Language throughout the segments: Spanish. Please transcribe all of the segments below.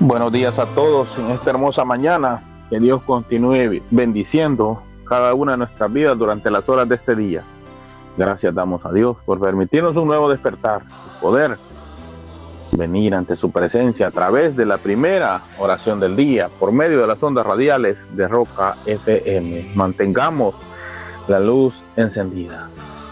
Buenos días a todos en esta hermosa mañana. Que Dios continúe bendiciendo cada una de nuestras vidas durante las horas de este día. Gracias damos a Dios por permitirnos un nuevo despertar, poder venir ante su presencia a través de la primera oración del día, por medio de las ondas radiales de Roca FM. Mantengamos la luz encendida.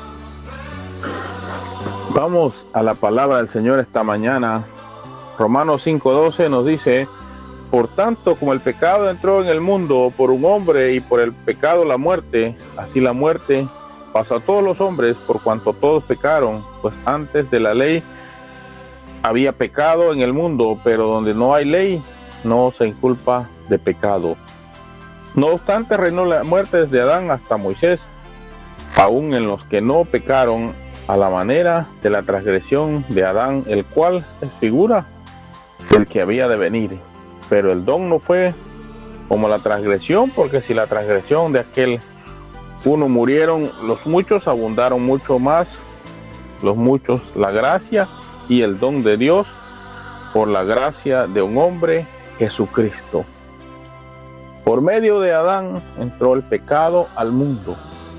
Vamos a la palabra del Señor esta mañana. Romanos 5:12 nos dice: por tanto, como el pecado entró en el mundo por un hombre y por el pecado la muerte, así la muerte pasó a todos los hombres por cuanto todos pecaron, pues antes de la ley había pecado en el mundo, pero donde no hay ley no se inculpa de pecado. No obstante, reinó la muerte desde Adán hasta Moisés, aun en los que no pecaron, a la manera de la transgresión de Adán, el cual es figura del que había de venir. Pero el don no fue como la transgresión, porque si la transgresión de aquel uno murieron los muchos, abundaron mucho más los muchos la gracia y el don de Dios por la gracia de un hombre, Jesucristo. Por medio de Adán entró el pecado al mundo.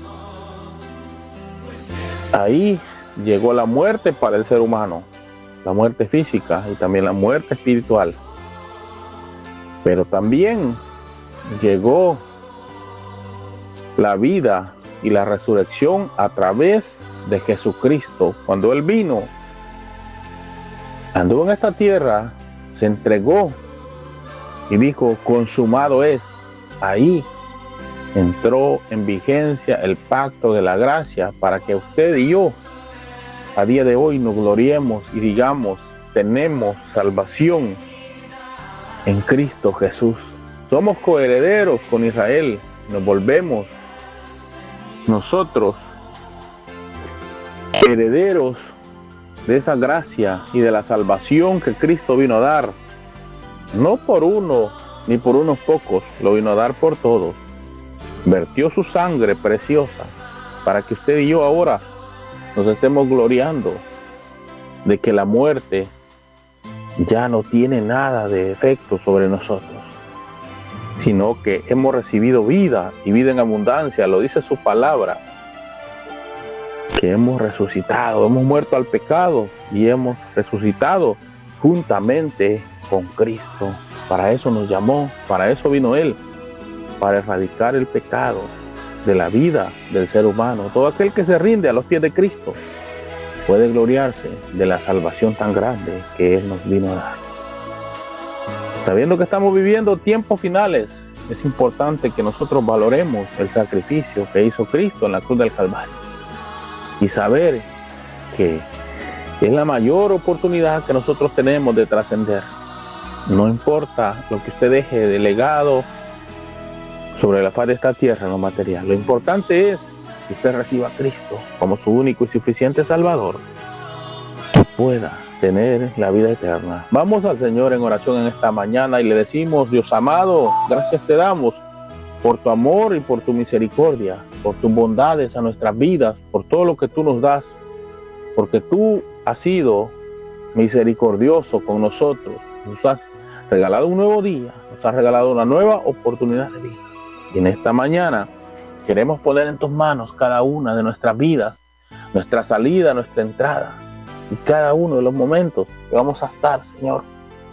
Ahí llegó la muerte para el ser humano, la muerte física y también la muerte espiritual. Pero también llegó la vida y la resurrección a través de Jesucristo. Cuando Él vino, anduvo en esta tierra, se entregó y dijo: consumado es. Ahí entró en vigencia el pacto de la gracia para que usted y yo a día de hoy nos gloriemos y digamos: tenemos salvación en Cristo Jesús. Somos coherederos con Israel. Nos volvemos nosotros herederos de esa gracia y de la salvación que Cristo vino a dar. No por uno ni por unos pocos, lo vino a dar por todos. Vertió su sangre preciosa para que usted y yo ahora nos estemos gloriando de que la muerte ya no tiene nada de efecto sobre nosotros, sino que hemos recibido vida y vida en abundancia. Lo dice su palabra, que hemos resucitado, hemos muerto al pecado y hemos resucitado juntamente con Cristo. Para eso nos llamó, para eso vino Él, para erradicar el pecado de la vida del ser humano. Todo aquel que se rinde a los pies de Cristo puede gloriarse de la salvación tan grande que Él nos vino a dar. Sabiendo que estamos viviendo tiempos finales, es importante que nosotros valoremos el sacrificio que hizo Cristo en la cruz del Calvario y saber que es la mayor oportunidad que nosotros tenemos de trascender. No importa lo que usted deje de legado sobre la faz de esta tierra, lo material. Lo importante es que usted reciba a Cristo como su único y suficiente Salvador, que pueda tener la vida eterna. Vamos al Señor en oración en esta mañana y le decimos: Dios amado, gracias te damos por tu amor y por tu misericordia, por tus bondades a nuestras vidas, por todo lo que tú nos das, porque tú has sido misericordioso con nosotros. Nos has regalado un nuevo día, nos has regalado una nueva oportunidad de vida. Y en esta mañana queremos poner en tus manos cada una de nuestras vidas, nuestra salida, nuestra entrada y cada uno de los momentos que vamos a estar, Señor,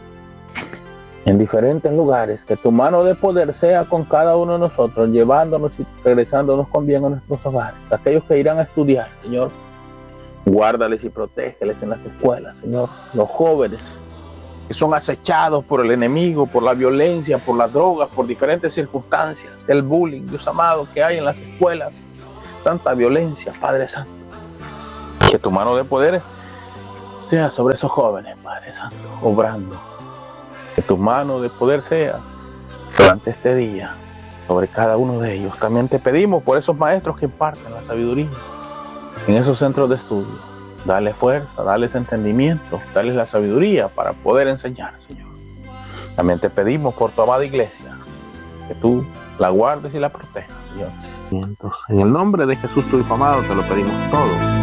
en diferentes lugares. Que tu mano de poder sea con cada uno de nosotros, llevándonos y regresándonos con bien a nuestros hogares. Aquellos que irán a estudiar, Señor, guárdales y protégeles en las escuelas, Señor. Los jóvenes que son acechados por el enemigo, por la violencia, por las drogas, por diferentes circunstancias, el bullying, Dios amado, que hay en las escuelas, tanta violencia, Padre Santo. Que tu mano de poder sea sobre esos jóvenes, Padre Santo, obrando. Que tu mano de poder sea durante este día sobre cada uno de ellos. También te pedimos por esos maestros que imparten la sabiduría en esos centros de estudio. Dale fuerza, dales entendimiento, dales la sabiduría para poder enseñar, Señor. También te pedimos por tu amada iglesia, que tú la guardes y la protejas, Señor. En el nombre de Jesús, tu Hijo amado, te lo pedimos todo.